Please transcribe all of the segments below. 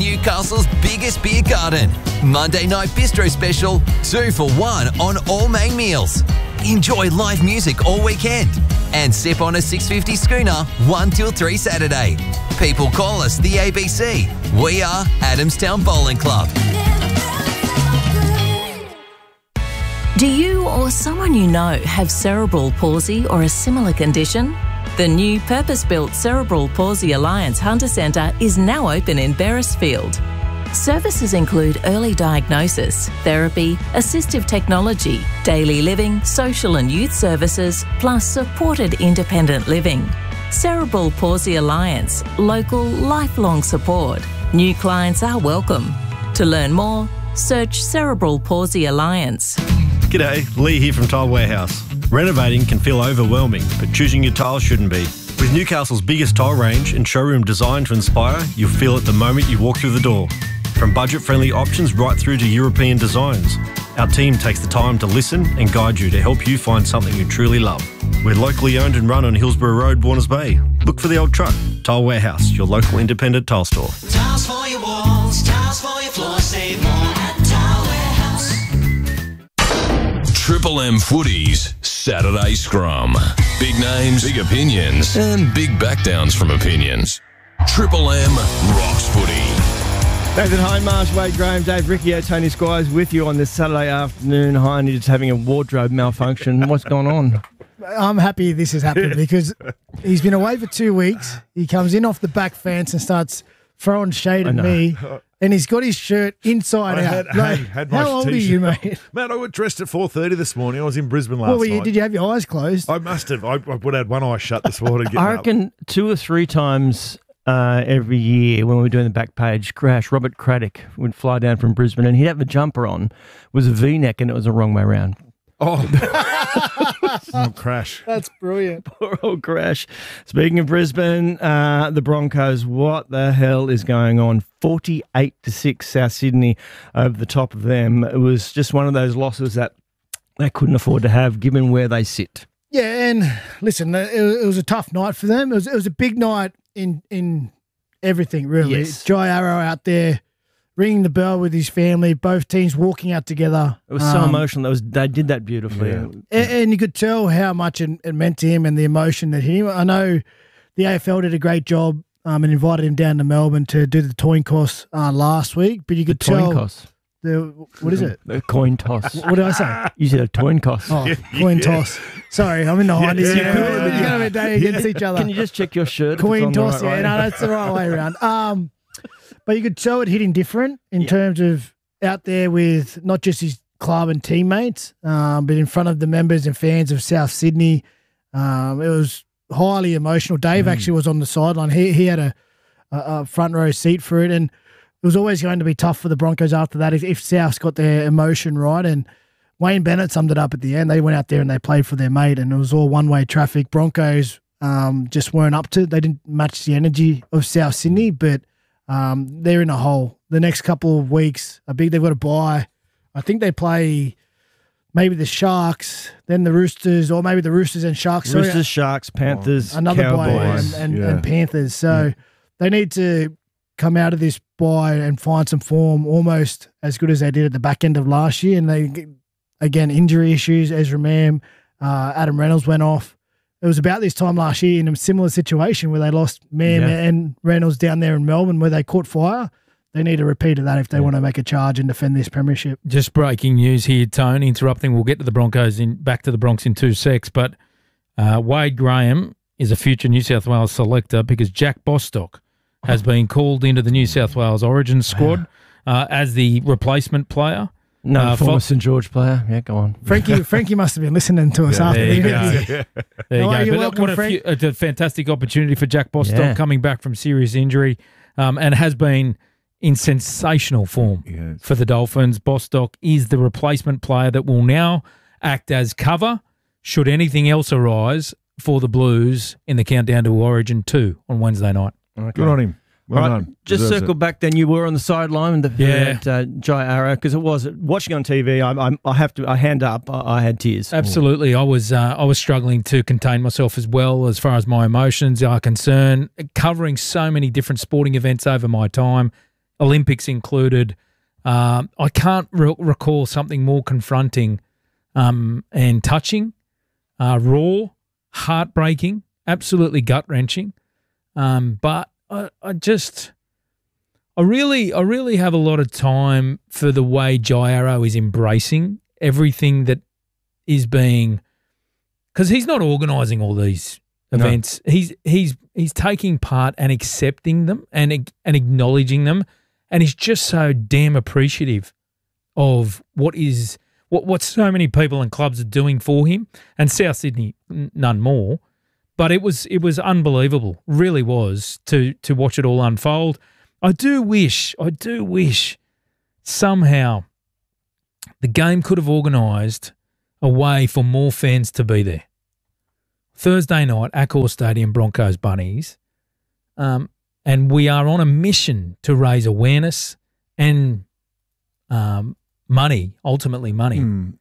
Newcastle's biggest beer garden. Monday night bistro special, 2 for $1 on all main meals. Enjoy live music all weekend. And sip on a 650 schooner 1 till 3 Saturday. People call us the ABC. We are Adamstown Bowling Club. Do you or someone you know have cerebral palsy or a similar condition? The new purpose-built Cerebral Palsy Alliance Hunter Centre is now open in Beresfield. Services include early diagnosis, therapy, assistive technology, daily living, social and youth services, plus supported independent living. Cerebral Palsy Alliance, local, lifelong support. New clients are welcome. To learn more, search Cerebral Palsy Alliance. G'day, Lee here from Tile Warehouse. Renovating can feel overwhelming, but choosing your tiles shouldn't be. With Newcastle's biggest tile range and showroom designed to inspire, you'll feel it the moment you walk through the door. From budget-friendly options right through to European designs, our team takes the time to listen and guide you to help you find something you truly love. We're locally owned and run on Hillsborough Road, Warners Bay. Look for the old truck. Tile Warehouse, your local independent tile store. Tiles for your walls, tiles for your floor, save more at Tile Warehouse. Triple M Footies Saturday Scrum. Big names, big opinions, and big backdowns from opinions. Triple M rocks footy. Nathan Hindmarsh, Wade Graham, Dave Riccio, Tony Squires with you on this Saturday afternoon. Hindy just having a wardrobe malfunction. What's going on? I'm happy this has happened because he's been away for 2 weeks. He comes in off the back fence and starts throwing shade at me. And he's got his shirt inside out. How old are you, mate? Mate, I got dressed at 4:30 this morning. I was in Brisbane last night. Did you have your eyes closed? I must have. I would have had one eye shut this morning. I reckon 2 or 3 times every year when we were doing the back page crash, Robert Craddock would fly down from Brisbane and he'd have a jumper on, was a V-neck and it was the wrong way around. Oh, Crash. That's brilliant. Poor old Crash. Speaking of Brisbane, the Broncos, what the hell is going on? 48-6 South Sydney over the top of them. It was just one of those losses that they couldn't afford to have given where they sit. Yeah, and listen, it was a tough night for them. It was a big night in everything, really. Yes. Jai Arrow out there ringing the bell with his family, both teams walking out together. It was so emotional. They did that beautifully. Yeah. And you could tell how much it meant to him and the emotion that hit him. I know the AFL did a great job and invited him down to Melbourne to do the coin toss last week, but you could tell... Coin toss. What is it? A coin toss. What did I say? You said a coin toss. Oh, coin toss. Sorry, I'm in the Hindies. You're going to have a day against each other. Can you just check your shirt? Coin toss, right way? No, that's the right way around. But you could tell it hit him different in terms of out there with not just his club and teammates, but in front of the members and fans of South Sydney. It was highly emotional. Dave actually was on the sideline. He had a front row seat for it, and it was always going to be tough for the Broncos after that if South's got their emotion right. And Wayne Bennett summed it up at the end. They went out there and they played for their mate, and it was all one-way traffic. Broncos just weren't up to it. They didn't match the energy of South Sydney, but they're in a hole. The next couple of weeks, they've got to bye. I think they play maybe the Sharks, then the Roosters, or maybe the Roosters and Sharks. Roosters, Sharks, Panthers, another Cowboys. bye and Panthers. So they need to come out of this bye and find some form almost as good as they did at the back end of last year. And they, again, injury issues. Ezra Mam, Adam Reynolds went off. It was about this time last year in a similar situation where they lost Mam and Reynolds down there in Melbourne where they caught fire. They need a repeat of that if they want to make a charge and defend this premiership. Just breaking news here, Tone, interrupting. We'll get to the Broncos back to the Bronx in 2 secs, but Wade Graham is a future New South Wales selector because Jack Bostock has been called into the New South Wales Origin squad as the replacement player. No, former St George player. Yeah, go on. Frankie must have been listening to us after the interview. There you go. But what a fantastic opportunity for Jack Bostock coming back from serious injury and has been in sensational form for the Dolphins. Bostock is the replacement player that will now act as cover should anything else arise for the Blues in the countdown to Origin 2 on Wednesday night. Okay. Good on him. Well done. Just Deserves circle back then. You were on the sideline with Jai Arrow because it was watching on TV. I hand up. I had tears. Absolutely, I was struggling to contain myself as well as far as my emotions are concerned. Covering so many different sporting events over my time, Olympics included. I can't recall something more confronting and touching, raw, heartbreaking, absolutely gut-wrenching. But I really have a lot of time for the way Jai Arrow is embracing everything that is being, because he's not organising all these events. No. He's taking part and accepting them and acknowledging them, and he's just so damn appreciative of what so many people and clubs are doing for him, and South Sydney none more. But it was unbelievable, really was, to watch it all unfold. I do wish somehow the game could have organised a way for more fans to be there. Thursday night, Accor Stadium, Broncos Bunnies, and we are on a mission to raise awareness and money, ultimately money,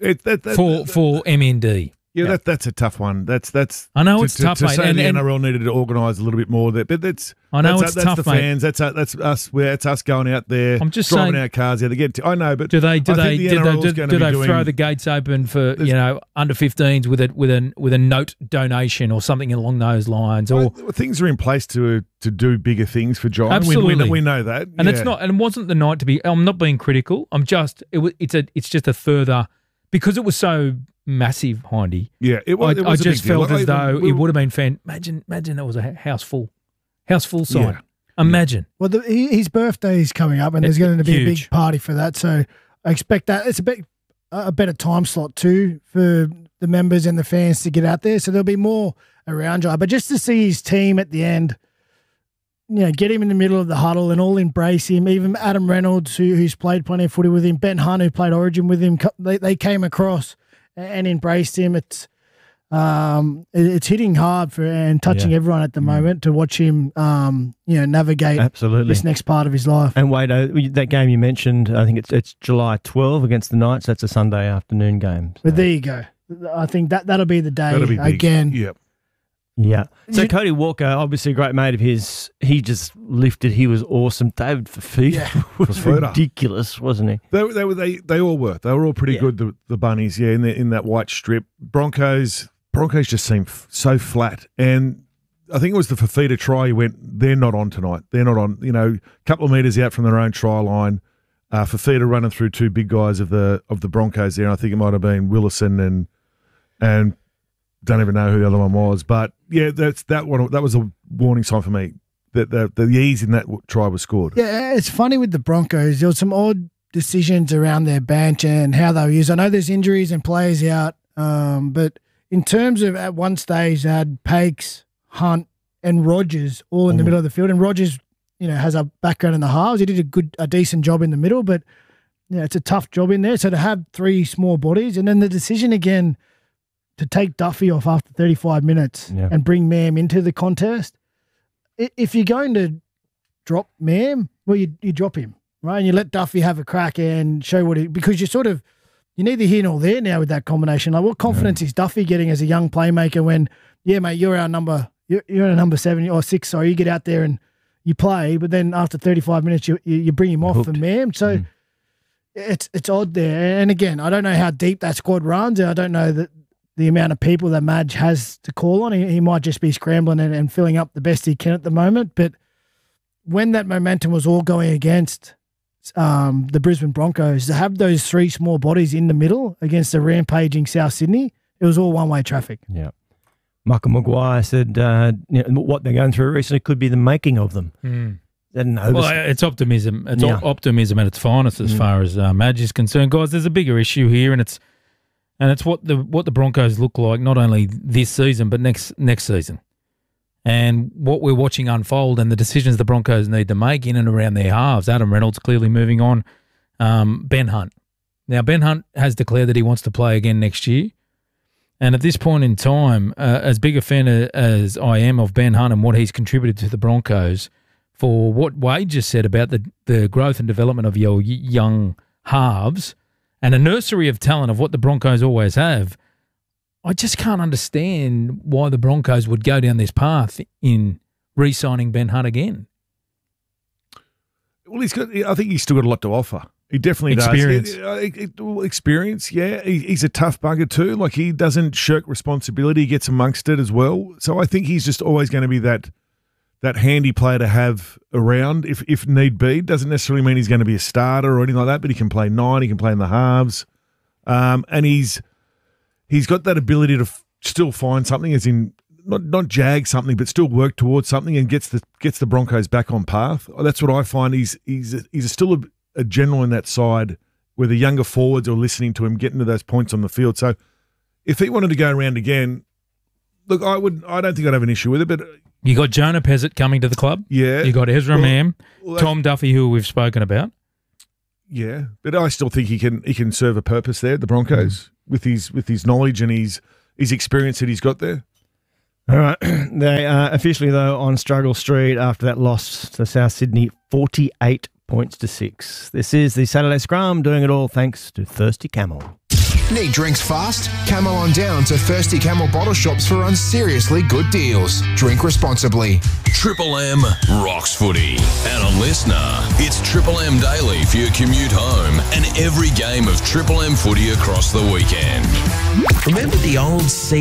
for MND. Yeah, that's a tough one. I know it's tough, mate. To say the NRL needed to organise a little bit more, but it's tough, the fans. That's us. That's us going out there. I'm just driving saying, our cars out to get. I know, but do they throw the gates open for under 15s with a note donation or something along those lines? Or things are in place to do bigger things for Giant. Absolutely, we know that, and it's not. And it wasn't the night to be. I'm not being critical. It's just a further, because it was so massive, Hindy. Yeah, it was. I just felt as though it would have been fan. Imagine that was a house full sign. Yeah. Imagine. Well, his birthday is coming up, and there's going to be a big party for that. So I expect that it's a better time slot too for the members and the fans to get out there. So there'll be more around Jai. But just to see his team at the end, get him in the middle of the huddle and all embrace him. Even Adam Reynolds, who's played plenty of footy with him, Ben Hunt, who played Origin with him, they came across and embraced him. It's hitting hard and touching everyone at the moment to watch him, navigate this next part of his life. And Wade, that game you mentioned, I think it's July 12 against the Knights. That's a Sunday afternoon game. So. But there you go. I think that'll be the day again. Yep. Yeah. So Cody Walker, obviously a great mate of his, he just lifted. He was awesome. David Fifita was ridiculous, wasn't he? They all were. They were all pretty good. The Bunnies, in that white strip. Broncos just seemed so flat, and I think it was the Fifita try. He went, they're not on tonight. They're not on. A couple of metres out from their own try line. Fifita running through two big guys of the Broncos there. And I think it might have been Willison and. Don't even know who the other one was, but that was a warning sign for me that the ease in that try was scored. Yeah, it's funny with the Broncos. There was some odd decisions around their bench and how they were used. I know there's injuries and players out, but in terms of at one stage they had Pakes, Hunt, and Rogers all in the middle of the field, and Rogers, has a background in the halves. He did a decent job in the middle, but it's a tough job in there. So to have three small bodies, and then the decision again to take Duffy off after 35 minutes and bring Mam into the contest. If you're going to drop Mam, well, you drop him, right? And you let Duffy have a crack and show because you're neither here nor there now with that combination. Like, what confidence is Duffy getting as a young playmaker when, mate, you're our number 7 or 6, sorry, you get out there and you play, but then after 35 minutes you bring him off for Mam. So it's odd there. And again, I don't know how deep that squad runs. I don't know the amount of people that Madge has to call on. He might just be scrambling and filling up the best he can at the moment. But when that momentum was all going against the Brisbane Broncos, to have those three small bodies in the middle against the rampaging South Sydney, it was all one-way traffic. Yeah. Michael Maguire said what they're going through recently could be the making of them. Well, it's optimism. It's optimism at its finest as far as Madge is concerned. Guys, there's a bigger issue here, and it's what the Broncos look like not only this season but next season, and what we're watching unfold, and the decisions the Broncos need to make in and around their halves. Adam Reynolds clearly moving on. Ben Hunt. Now, Ben Hunt has declared that he wants to play again next year, and at this point in time, as big a fan as I am of Ben Hunt and what he's contributed to the Broncos, for what Wade just said about the growth and development of your young halves, and a nursery of talent of what the Broncos always have, I just can't understand why the Broncos would go down this path in re-signing Ben Hunt again. Well, I think he's still got a lot to offer. He definitely Experience. does. Experience, yeah. He's a tough bugger too. Like, he doesn't shirk responsibility. He gets amongst it as well. So I think he's just always going to be that handy player to have around if need be. Doesn't necessarily mean he's going to be a starter or anything like that, but he can play 9, he can play in the halves. And he's got that ability to still find something, as in not jag something, but still work towards something and gets the Broncos back on path. That's what I find. He's still a general in that side where the younger forwards are listening to him, getting to those points on the field. So if he wanted to go around again, look, I don't think I'd have an issue with it, but you got Jonah Pezzett coming to the club. Yeah. You got Ezra Mam, Tom Duffy, who we've spoken about. Yeah, but I still think he can serve a purpose there at the Broncos with his knowledge and his experience that he's got there. All right. They are officially, though, on struggle street after that loss to South Sydney, 48 points to 6. This is the Saturday Scrum, doing it all thanks to Thirsty Camel. Need drinks fast? Camel on down to Thirsty Camel bottle shops for unseriously good deals. Drink responsibly. Triple M rocks footy. And a listener, it's Triple M Daily for your commute home and every game of Triple M footy across the weekend. Remember the old